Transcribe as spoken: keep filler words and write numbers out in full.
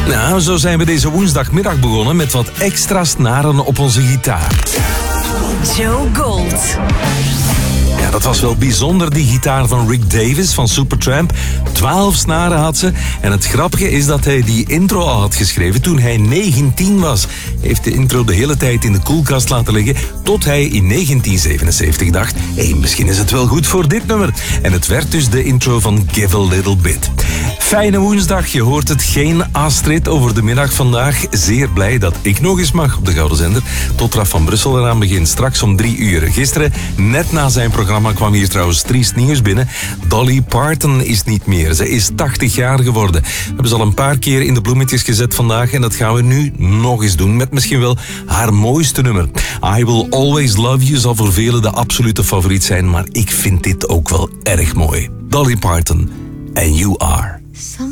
Nou, zo zijn we deze woensdagmiddag begonnen met wat extra snaren op onze gitaar. Joe Gold. Ja, dat was wel bijzonder, die gitaar van Rick Davies van Supertramp. Twaalf snaren had ze. En het grappige is dat hij die intro al had geschreven toen hij negentien was. Hij heeft de intro de hele tijd in de koelkast laten liggen, tot hij in negentien zevenenzeventig dacht, hé, hey, misschien is het wel goed voor dit nummer. En het werd dus de intro van Give a Little Bit. Fijne woensdag, je hoort het, geen Astrid over de middag vandaag. Zeer blij dat ik nog eens mag op de Gouden Zender. Tot Raf van Brussel eraan begint, straks om drie uur. Gisteren, net na zijn programma, kwam hier trouwens triest nieuws binnen. Dolly Parton is niet meer. Ze is tachtig jaar geworden. We hebben ze al een paar keer in de bloemetjes gezet vandaag en dat gaan we nu nog eens doen met misschien wel haar mooiste nummer. I Will Always Love You zal voor velen de absolute favoriet zijn, maar ik vind dit ook wel erg mooi. Dolly Parton, and You Are.